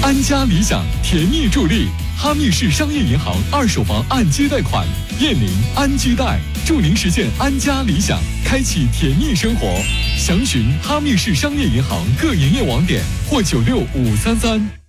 安家理想甜蜜助力，哈密市商业银行二手房按揭贷款，燕邻安居贷，助您实现安家理想，开启甜蜜生活。详询哈密市商业银行各营业网点或96533。